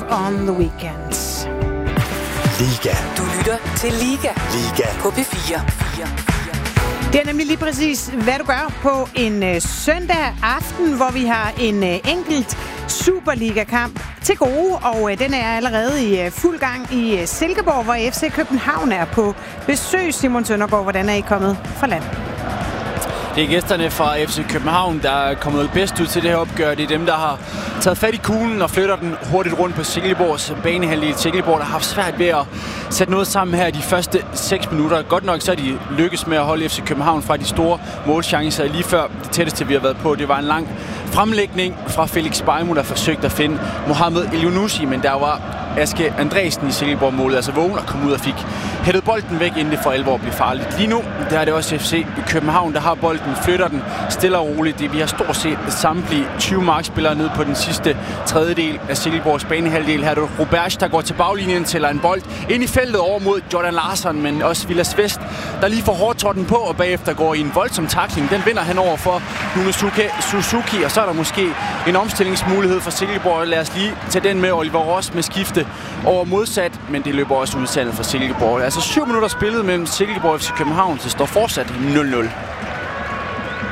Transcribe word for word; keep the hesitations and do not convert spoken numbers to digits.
on the Weekends. Liga. Du lytter til Liga. Liga. På P fire. Det er nemlig lige præcis, hvad du gør på en øh, søndag aften, hvor vi har en øh, enkelt Superliga-kamp til gode, og øh, den er allerede i øh, fuld gang i øh, Silkeborg, hvor F C København er på besøg. Simon Søndergaard, hvordan er I kommet fra land? Det er gæsterne fra F C København, der er kommet bedst ud til det her opgør. Det er dem, der har taget fat i kuglen og flytter den hurtigt rundt på Silkeborgs banehalvdel. Silkeborg, der har haft svært ved at sætte noget sammen her de første seks minutter. Godt nok så er de lykkes med at holde F C København fra de store målchancer. Lige før det tætteste, vi har været på, det var en lang fremlægning fra Felix Bejmo, der forsøgte at finde Mohamed Elyounoussi, men der var Aske Andresen i Silkeborg-målet, altså vågen og kom ud og fik hættet bolden væk, inden det for alvor blev farligt. Lige nu, der er det også F C København, der har bolden, flytter den stille og roligt. Det, vi har stort set samtlige tyve markspillere ned på den sidste tredjedel af Silkeborgs banehalvdel. Her er det Roberts, der går til baglinjen, tæller en bold ind i feltet over mod Jordan Larsson, men også Vilas Vest, der lige får hårdtorten på og bagefter går i en voldsom tackling. Den vinder han over for Yunosuke Suzuki, og så er der måske en omstillingsmulighed for Silkeborg. Lad os lige tage den med. Oliver Ross med skifte over modsat, men det løber også udsandet for Silkeborg. Altså syv minutter spillet mellem Silkeborg og F C København, så står fortsat nul nul.